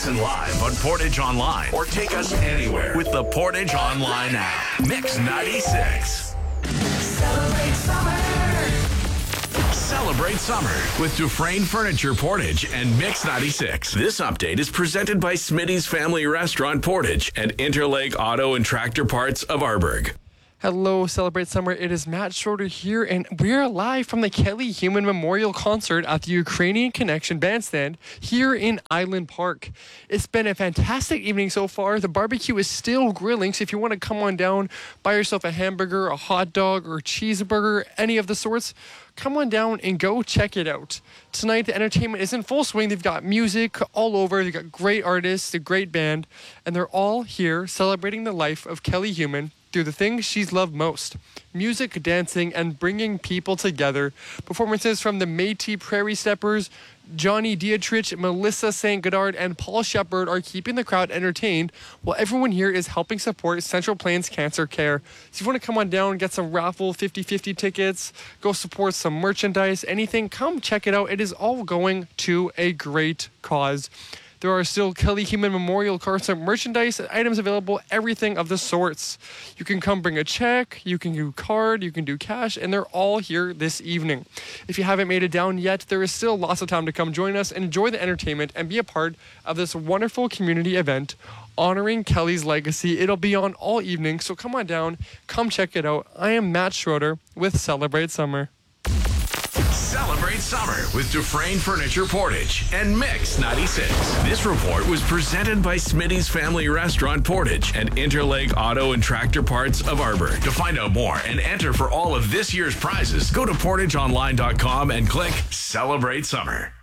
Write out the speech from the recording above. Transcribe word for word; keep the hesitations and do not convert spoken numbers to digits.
Listen live on Portage Online or take us anywhere with the Portage Online app. Mix ninety-six. Celebrate summer. Celebrate summer with Dufresne Furniture Portage and Mix ninety-six. This update is presented by Smitty's Family Restaurant Portage and Interlake Auto and Tractor Parts of Arborg. Hello, Celebrate Summer. It is Matt Schroeder here, and we're live from the Kelly Human Memorial Concert at the Ukrainian Connection Bandstand here in Island Park. It's been a fantastic evening so far. The barbecue is still grilling, so if you want to come on down, buy yourself a hamburger, a hot dog, or a cheeseburger, any of the sorts, come on down and go check it out. Tonight, the entertainment is in full swing. They've got music all over. They've got great artists, a great band, and they're all here celebrating the life of Kelly Human through the things she's loved most: music, dancing, and bringing people together. Performances from the Métis Prairie Steppers, Johnny Dietrich, Melissa Saint Godard, and Paul Shepard are keeping the crowd entertained, while everyone here is helping support Central Plains Cancer Care. So if you want to come on down and get some raffle fifty-fifty tickets, go support some merchandise, anything, come check it out. It is all going to a great cause. There are still Kelly Human Memorial Concert merchandise, items available, everything of the sorts. You can come bring a check, you can do card, you can do cash, and they're all here this evening. If you haven't made it down yet, there is still lots of time to come join us and enjoy the entertainment and be a part of this wonderful community event honoring Kelly's legacy. It'll be on all evening, so come on down, come check it out. I am Matt Schroeder with Celebrate Summer. Celebrate summer with Dufresne Furniture Portage and Mix ninety-six. This report was presented by Smitty's Family Restaurant Portage and Interlake Auto and Tractor Parts of Arborg. To find out more and enter for all of this year's prizes, go to portage online dot com and click Celebrate Summer.